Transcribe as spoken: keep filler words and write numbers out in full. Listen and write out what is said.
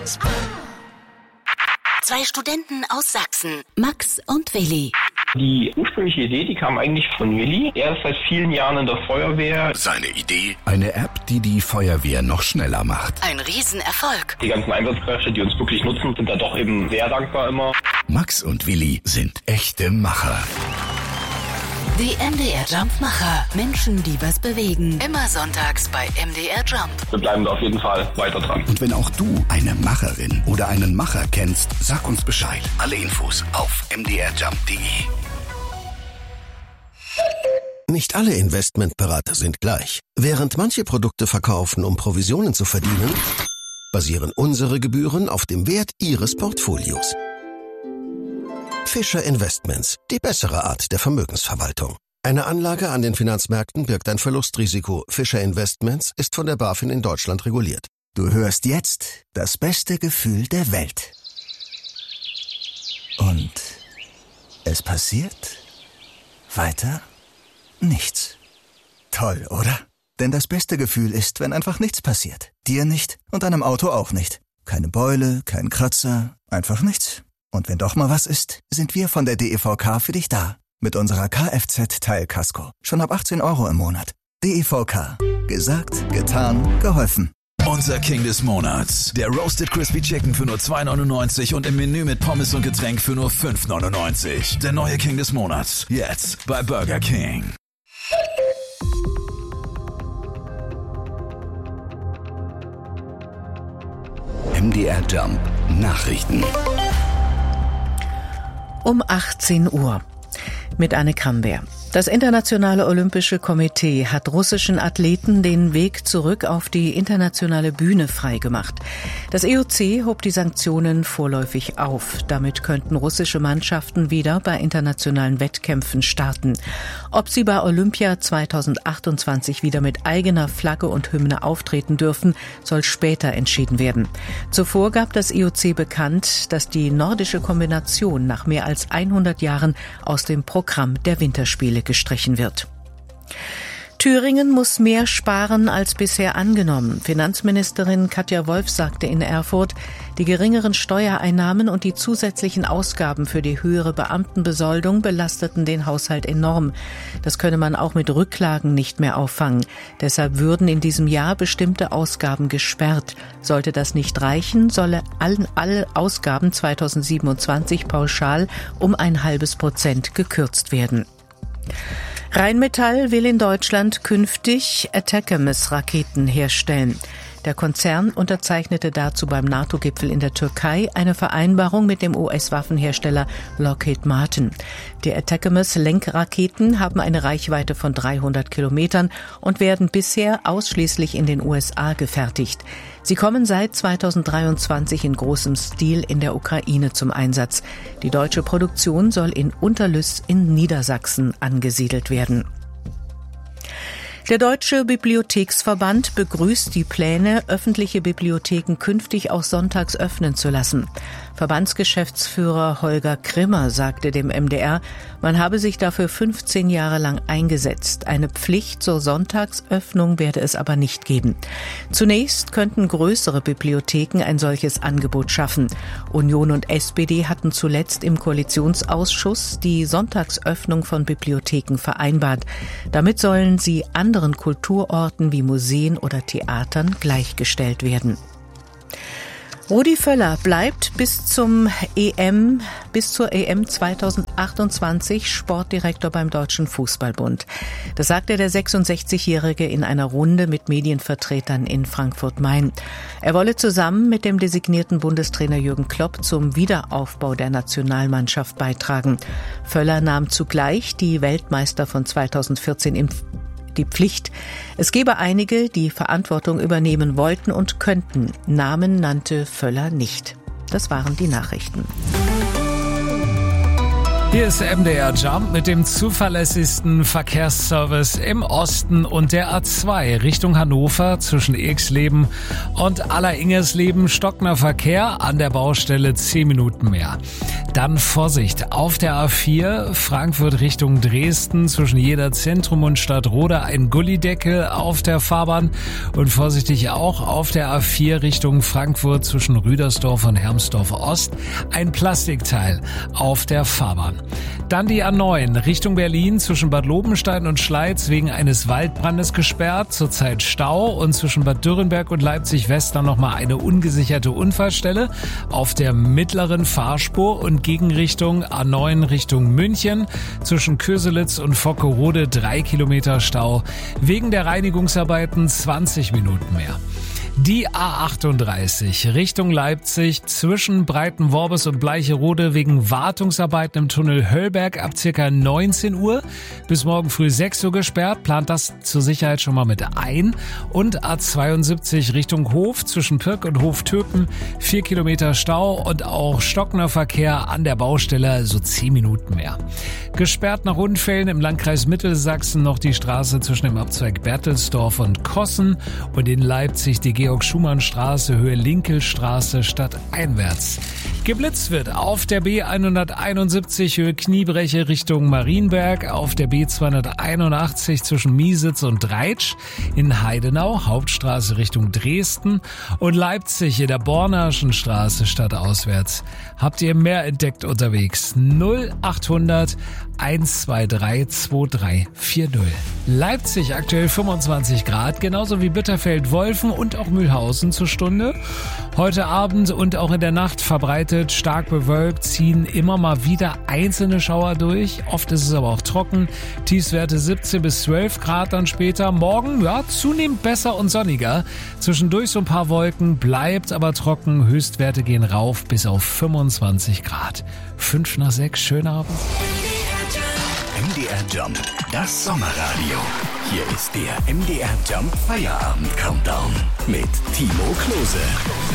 Zwei Studenten aus Sachsen, Max und Willi. Die ursprüngliche Idee, die kam eigentlich von Willi. Er ist seit vielen Jahren in der Feuerwehr. Seine Idee? Eine App, die die Feuerwehr noch schneller macht. Ein Riesenerfolg. Die ganzen Einsatzkräfte, die uns wirklich nutzen, sind da doch eben sehr dankbar immer. Max und Willi sind echte Macher. Die M D R Jump-Macher. Menschen, die was bewegen. Immer sonntags bei M D R Jump. Wir bleiben da auf jeden Fall weiter dran. Und wenn auch du eine Macherin oder einen Macher kennst, sag uns Bescheid. Alle Infos auf m d r jump punkt d e. Nicht alle Investmentberater sind gleich. Während manche Produkte verkaufen, um Provisionen zu verdienen, basieren unsere Gebühren auf dem Wert Ihres Portfolios. Fischer Investments, die bessere Art der Vermögensverwaltung. Eine Anlage an den Finanzmärkten birgt ein Verlustrisiko. Fischer Investments ist von der BaFin in Deutschland reguliert. Du hörst jetzt das beste Gefühl der Welt. Und es passiert weiter nichts. Toll, oder? Denn das beste Gefühl ist, wenn einfach nichts passiert. Dir nicht und deinem Auto auch nicht. Keine Beule, kein Kratzer, einfach nichts. Und wenn doch mal was ist, sind wir von der D E V K für dich da. Mit unserer Kfz-Teilkasko. Schon ab achtzehn Euro im Monat. D E V K. Gesagt, getan, geholfen. Unser King des Monats. Der Roasted Crispy Chicken für nur zwei neunundneunzig und im Menü mit Pommes und Getränk für nur fünf neunundneunzig. Der neue King des Monats. Jetzt bei Burger King. M D R Jump Nachrichten. Um achtzehn Uhr mit Anne Kramberg. Das Internationale Olympische Komitee hat russischen Athleten den Weg zurück auf die internationale Bühne freigemacht. Das I O C hob die Sanktionen vorläufig auf. Damit könnten russische Mannschaften wieder bei internationalen Wettkämpfen starten. Ob sie bei Olympia zweitausendachtundzwanzig wieder mit eigener Flagge und Hymne auftreten dürfen, soll später entschieden werden. Zuvor gab das I O C bekannt, dass die nordische Kombination nach mehr als hundert Jahren aus dem Programm der Winterspiele gestrichen wird. Thüringen muss mehr sparen als bisher angenommen. Finanzministerin Katja Wolf sagte in Erfurt, die geringeren Steuereinnahmen und die zusätzlichen Ausgaben für die höhere Beamtenbesoldung belasteten den Haushalt enorm. Das könne man auch mit Rücklagen nicht mehr auffangen. Deshalb würden in diesem Jahr bestimmte Ausgaben gesperrt. Sollte das nicht reichen, solle alle, alle Ausgaben zweitausendsiebenundzwanzig pauschal um ein halbes Prozent gekürzt werden. Rheinmetall will in Deutschland künftig Atacms-Raketen herstellen. Der Konzern unterzeichnete dazu beim NATO-Gipfel in der Türkei eine Vereinbarung mit dem U S-Waffenhersteller Lockheed Martin. Die Atacms-Lenkraketen haben eine Reichweite von dreihundert Kilometern und werden bisher ausschließlich in den U S A gefertigt. Sie kommen seit zweitausenddreiundzwanzig in großem Stil in der Ukraine zum Einsatz. Die deutsche Produktion soll in Unterlüss in Niedersachsen angesiedelt werden. Der Deutsche Bibliotheksverband begrüßt die Pläne, öffentliche Bibliotheken künftig auch sonntags öffnen zu lassen. Verbandsgeschäftsführer Holger Krimmer sagte dem M D R, man habe sich dafür fünfzehn Jahre lang eingesetzt. Eine Pflicht zur Sonntagsöffnung werde es aber nicht geben. Zunächst könnten größere Bibliotheken ein solches Angebot schaffen. Union und S P D hatten zuletzt im Koalitionsausschuss die Sonntagsöffnung von Bibliotheken vereinbart. Damit sollen sie anderen Kulturorten wie Museen oder Theatern gleichgestellt werden. Rudi Völler bleibt bis zum E M, bis zur E M zweitausendachtundzwanzig Sportdirektor beim Deutschen Fußballbund. Das sagte der sechsundsechzigjährige in einer Runde mit Medienvertretern in Frankfurt-Main. Er wolle zusammen mit dem designierten Bundestrainer Jürgen Klopp zum Wiederaufbau der Nationalmannschaft beitragen. Völler nahm zugleich die Weltmeister von zweitausendvierzehn in die Pflicht. Es gebe einige, die Verantwortung übernehmen wollten und könnten. Namen nannte Völler nicht. Das waren die Nachrichten. Hier ist M D R Jump mit dem zuverlässigsten Verkehrsservice im Osten und der A zwei Richtung Hannover zwischen Exleben und Alleringjersleben. Stockender Verkehr, an der Baustelle zehn Minuten mehr. Dann Vorsicht, auf der A vier Frankfurt Richtung Dresden zwischen Jeder Zentrum und Stadtroda ein Gullideckel auf der Fahrbahn und vorsichtig auch auf der A vier Richtung Frankfurt zwischen Rüdersdorf und Hermsdorf Ost ein Plastikteil auf der Fahrbahn. Dann die A neun Richtung Berlin zwischen Bad Lobenstein und Schleiz wegen eines Waldbrandes gesperrt, zurzeit Stau und zwischen Bad Dürrenberg und Leipzig West dann nochmal eine ungesicherte Unfallstelle auf der mittleren Fahrspur und Gegenrichtung A neun Richtung München zwischen Köselitz und Vockerode drei Kilometer Stau, wegen der Reinigungsarbeiten zwanzig Minuten mehr. Die A achtunddreißig Richtung Leipzig zwischen Breitenworbis und Bleicherode wegen Wartungsarbeiten im Tunnel Höllberg ab circa neunzehn Uhr bis morgen früh sechs Uhr gesperrt. Plant das zur Sicherheit schon mal mit ein. Und A zweiundsiebzig Richtung Hof zwischen Pirk und Hoftöpen vier Kilometer Stau und auch stockender Verkehr an der Baustelle, so zehn Minuten mehr. Gesperrt nach Unfällen im Landkreis Mittelsachsen noch die Straße zwischen dem Abzweig Bertelsdorf und Kossen und in Leipzig die Georg-Schumann-Straße, Höhe Linkelstraße stadteinwärts. Geblitzt wird auf der B hunderteinundsiebzig Höhe Kniebreche Richtung Marienberg, auf der B zweihunderteinundachtzig zwischen Miesitz und Dreitsch, in Heidenau, Hauptstraße Richtung Dresden und Leipzig in der Bornaschen Straße stadtauswärts. Habt ihr mehr entdeckt unterwegs? null achthundert hundertzweiundzwanzig drei vier null. Leipzig aktuell fünfundzwanzig Grad, genauso wie Bitterfeld-Wolfen und auch Mühlhausen zur Stunde. Heute Abend und auch in der Nacht verbreitet, stark bewölkt, ziehen immer mal wieder einzelne Schauer durch. Oft ist es aber auch trocken. Tiefstwerte siebzehn bis zwölf Grad dann später. Morgen, ja, zunehmend besser und sonniger. Zwischendurch so ein paar Wolken, bleibt aber trocken. Höchstwerte gehen rauf bis auf fünfundzwanzig Grad. Fünf nach sechs, schönen Abend. M D R Jump, das Sommerradio. Hier ist der M D R Jump Feierabend Countdown mit Timo Klose.